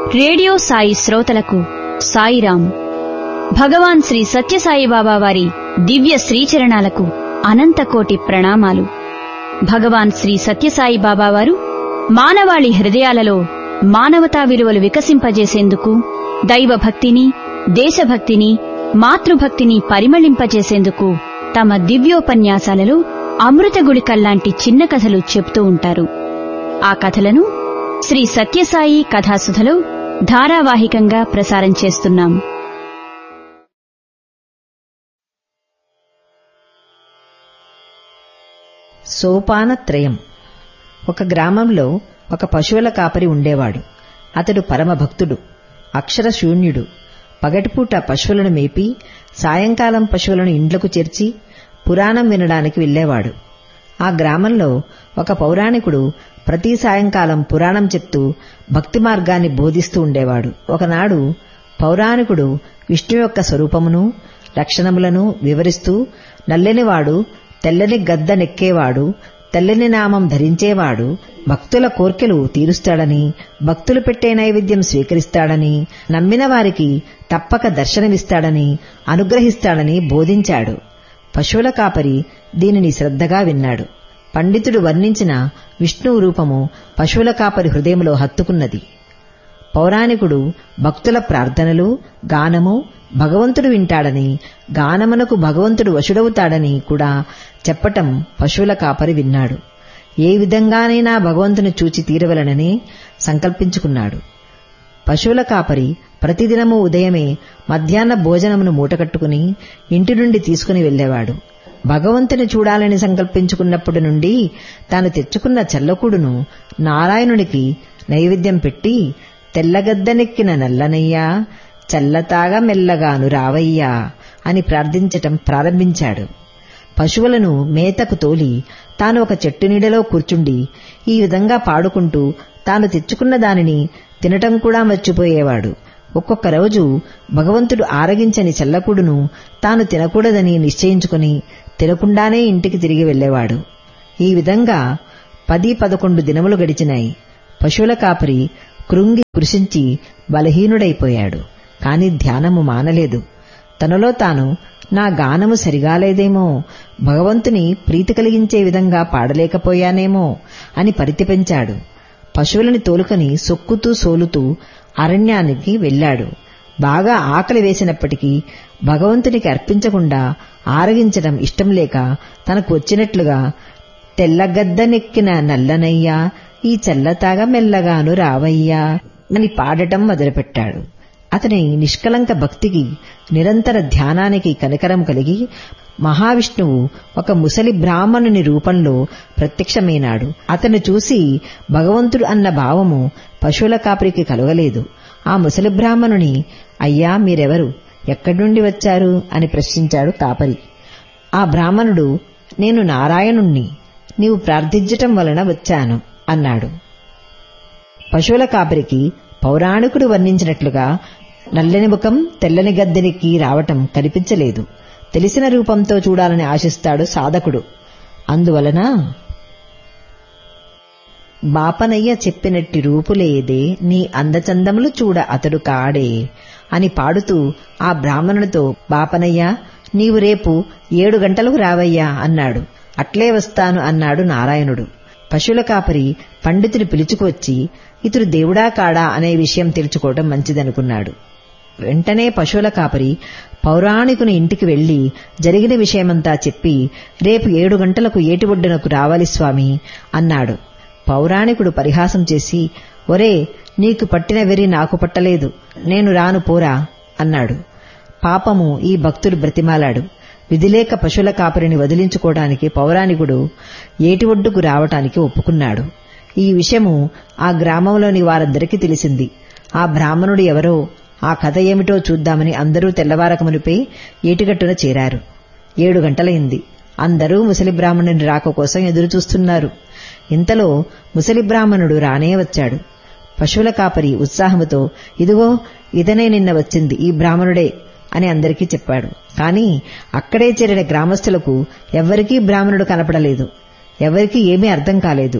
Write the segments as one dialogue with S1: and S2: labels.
S1: Radio Sai శ్రోతలకు సాయిరాం. భగవాన్ శ్రీ సత్యసాయిబాబా వారి దివ్య శ్రీచరణాలకు అనంతకోటి ప్రణామాలు. భగవాన్ శ్రీ సత్యసాయిబాబా వారు మానవాళి హృదయాలలో మానవతా విలువలు వికసింపజేసేందుకు, దైవభక్తిని, దేశభక్తిని, మాతృభక్తిని పరిమళింపజేసేందుకు తమ దివ్యోపన్యాసాలలో అమృతగుళికల్లాంటి చిన్న కథలు చెప్తూ ఉంటారు. ఆ కథలను శ్రీ సత్యసాయి కథాసుధలో ధారావాహికంగా ప్రసారం చేస్తున్నాం.
S2: సోపానత్రయం. ఒక గ్రామంలో ఒక పశువుల కాపరి ఉండేవాడు. అతడు పరమభక్తుడు, అక్షరశూన్యుడు. పగటిపూట పశువులను మేపి సాయంకాలం పశువులను ఇండ్లకు చేర్చి పురాణం వినడానికి వెళ్లేవాడు. ఆ గ్రామంలో ఒక పౌరాణికుడు ప్రతి సాయంకాలం పురాణం చెప్తూ భక్తి మార్గాన్ని బోధిస్తూ ఉండేవాడు. ఒకనాడు పౌరాణికుడు విష్ణు యొక్క స్వరూపమును, లక్షణములను వివరిస్తూ, నల్లని తెల్లని గద్ద నెక్కేవాడు, తెల్లని నామం ధరించేవాడు, భక్తుల కోర్కెలు తీరుస్తాడని, భక్తులు పెట్టే నైవేద్యం స్వీకరిస్తాడని, నమ్మిన వారికి తప్పక దర్శనమిస్తాడని, అనుగ్రహిస్తాడని బోధించాడు. పశువుల కాపరి దీనిని శ్రద్ధగా విన్నాడు. పండితుడు వర్ణించిన విష్ణువు రూపము పశువుల కాపరి హృదయంలో హత్తుకున్నది. పౌరాణికుడు భక్తుల ప్రార్థనలు, గానము భగవంతుడు వింటాడని, గానమునకు భగవంతుడు వశుడవుతాడని కూడా చెప్పటం పశువుల కాపరి విన్నాడు. ఏ విధంగానైనా భగవంతుని చూచి తీరవలనని సంకల్పించుకున్నాడు. పశువుల కాపరి ప్రతిదినము ఉదయమే మధ్యాహ్న భోజనమును మూటకట్టుకుని ఇంటి నుండి తీసుకుని వెళ్లేవాడు. భగవంతుని చూడాలని సంకల్పించుకున్నప్పటి నుండి తాను తెచ్చుకున్న చెల్లకూడును నారాయణునికి నైవేద్యం పెట్టి, తెల్లగద్దనెక్కిన నల్లనయ్యా, చల్లతాగా మెల్లగాను రావయ్యా అని ప్రార్థించటం ప్రారంభించాడు. పశువులను మేతకు తోలి తాను ఒక చెట్టు నీడలో కూర్చుండి ఈ విధంగా పాడుకుంటూ తాను తెచ్చుకున్న దానిని తినటం కూడా మర్చిపోయేవాడు. ఒక్కొక్క రోజు భగవంతుడు ఆరగించని చెల్లకూడును తాను తినకూడదని నిశ్చయించుకుని తినకుండానే ఇంటికి తిరిగి వెళ్లేవాడు. ఈ విధంగా 10-11 దినములు గడిచినాయి. పశువుల కాపరి కృంగి కృషించి బలహీనుడైపోయాడు. కాని ధ్యానము మానలేదు. తనలో తాను, నా గానము సరిగాలేదేమో, భగవంతుని ప్రీతి కలిగించే విధంగా పాడలేకపోయానేమో అని పరితిపెంచాడు. పశువులని తోలుకొని సొక్కుతూ సోలుతూ అరణ్యానికి వెళ్లాడు. బాగా ఆకలి వేసినప్పటికీ భగవంతునికి అర్పించకుండా ఆరగించడం ఇష్టం లేక తనకు వచ్చినట్లుగా, తెల్లగద్దనెక్కిన నల్లనయ్యా, ఈ చల్లతాగా మెల్లగాను రావయ్యా అని పాడటం మొదలుపెట్టాడు. అతని నిష్కలంక భక్తికి, నిరంతర ధ్యానానికి కనికరం కలిగి మహావిష్ణువు ఒక ముసలి బ్రాహ్మణుని రూపంలో ప్రత్యక్షమైనాడు. అతను చూసి భగవంతుడు అన్న భావము పశువుల కాపరికి కలగలేదు. ఆ ముసలి బ్రాహ్మణుని, అయ్యా మీరెవరు, ఎక్కడి నుండి వచ్చారు అని ప్రశ్నించాడు కాపరి. ఆ బ్రాహ్మణుడు, నేను నారాయణుణ్ణి, నీవు ప్రార్థించటం వలన వచ్చాను అన్నాడు. పశువుల కాపరికి పౌరాణికుడు వర్ణించినట్లుగా నల్లని ముఖం తెల్లని గద్దెనికి రావటం కనిపించలేదు. తెలిసిన రూపంతో చూడాలని ఆశిస్తాడు సాధకుడు. అందువలన, బాపనయ్య చెప్పినట్టి రూపులేదే, నీ అందచందములు చూడ అతడు కాడే అని పాడుతూ ఆ బ్రాహ్మణునితో, బాపనయ్య నీవు రేపు 7 గంటలకు రావయ్యా అన్నాడు. అట్లే వస్తాను అన్నాడు నారాయణుడు. పశువుల కాపరి పండితుని పిలుచుకువచ్చి ఇతడు దేవుడా కాడా అనే విషయం తెలుసుకోవటం మంచిదనుకున్నాడు. వెంటనే పశువుల కాపరి పౌరాణికుని ఇంటికి వెళ్లి జరిగిన విషయమంతా చెప్పి, రేపు 7 గంటలకు ఏటి ఒడ్డునకు రావాలి స్వామి అన్నాడు. పౌరాణికుడు పరిహాసం చేసి, ఒరే, నీకు పట్టిన వెర్రి నాకు పట్టలేదు, నేను రాను పోరా అన్నాడు. పాపము ఈ భక్తుడు బ్రతిమాలాడు. విధిలేక పశువుల కాపరిని వదిలించుకోవడానికి పౌరాణికుడు ఏటి ఒడ్డుకు రావటానికి ఒప్పుకున్నాడు. ఈ విషయము ఆ గ్రామంలోని వారందరికీ తెలిసింది. ఆ బ్రాహ్మణుడు ఎవరో, ఆ కథ ఏమిటో చూద్దామని అందరూ తెల్లవారకమునిపై ఏటిగట్టున చేరారు. 7 గంటలైంది. అందరూ ముసలి బ్రాహ్మణుని రాక కోసం ఎదురుచూస్తున్నారు. ఇంతలో ముసలి బ్రాహ్మణుడు రానే వచ్చాడు. పశువుల కాపరి ఉత్సాహముతో, ఇదిగో ఇతనే నిన్న వచ్చింది, ఈ బ్రాహ్మణుడే అని అందరికీ చెప్పాడు. కాని అక్కడే చేరిన గ్రామస్తులకు ఎవ్వరికీ బ్రాహ్మణుడు కనపడలేదు. ఎవరికీ ఏమీ అర్థం కాలేదు.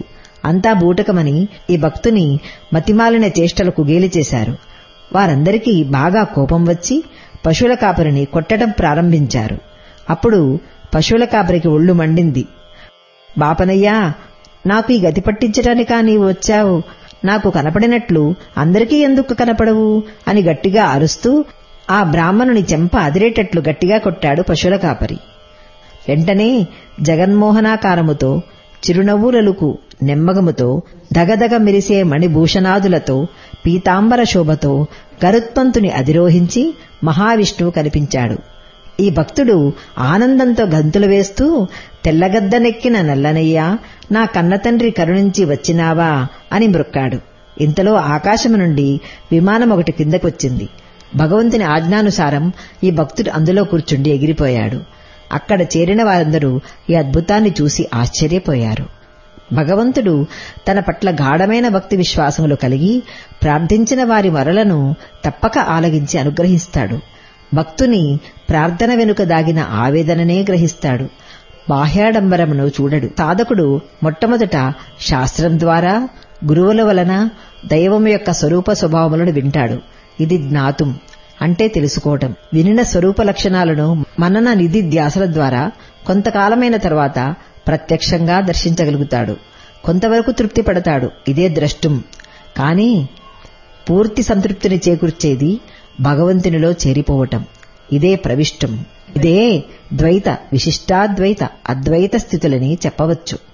S2: అంతా బూటకమని ఈ భక్తుని మతిమాలిన చేష్టలకు గేలి చేశారు. వారందరికీ బాగా కోపం వచ్చి పశువుల కాపరిని కొట్టడం ప్రారంభించారు. అప్పుడు పశువుల కాపరికి ఒళ్ళు మండింది. బాపనయ్యా, నాకు ఈ గతి పట్టించడానికా నీవు వచ్చావు? నాకు కనపడినట్లు అందరికీ ఎందుకు కనపడవు అని గట్టిగా అరుస్తూ ఆ బ్రాహ్మణుని చెంప అదిరేటట్లు గట్టిగా కొట్టాడు పశువుల కాపరి. వెంటనే జగన్మోహనాకారముతో, చిరునవ్వులలుకు నెమ్మగముతో, దగదగ మెరిసే మణిభూషణాదులతో, పీతాంబర శోభతో గరుత్మంతుని అధిరోహించి మహావిష్ణువు కనిపించాడు. ఈ భక్తుడు ఆనందంతో గంతులు వేస్తూ, తెల్లగద్దనెక్కిన నల్లనయ్యా, నా కన్నతండ్రి కరుణించి వచ్చినావా అని మ్రొక్కాడు. ఇంతలో ఆకాశము నుండి విమానం ఒకటి కిందకొచ్చింది. భగవంతుని ఆజ్ఞానుసారం ఈ భక్తుడు అందులో కూర్చుండి ఎగిరిపోయాడు. అక్కడ చేరిన వారందరూ ఈ అద్భుతాన్ని చూసి ఆశ్చర్యపోయారు. భగవంతుడు తన పట్ల గాఢమైన భక్తి విశ్వాసములు కలిగి ప్రార్థించిన వారి మొరలను తప్పక ఆలగించి అనుగ్రహిస్తాడు. భక్తుని ప్రార్థన వెనుక దాగిన ఆవేదననే గ్రహిస్తాడు. బాహ్యాడంబరమును చూడడు. సాధకుడు మొట్టమొదట శాస్త్రం ద్వారా, గురువుల వలన దైవం యొక్క స్వరూప స్వభావములను వింటాడు. ఇది జ్ఞాతుం అంటే తెలుసుకోవటం. వినిన స్వరూప లక్షణాలను మనన నిధి ధ్యాసల ద్వారా కొంతకాలమైన తర్వాత ప్రత్యక్షంగా దర్శించగలుగుతాడు. కొంతవరకు తృప్తి పడతాడు. ఇదే ద్రష్టుం. కానీ పూర్తి సంతృప్తిని చేకూర్చేది భగవంతునిలో చేరిపోవటం. ఇదే ప్రవిష్టం. ఇదే ద్వైత, విశిష్టాద్వైత, అద్వైత స్థితులని చెప్పవచ్చు.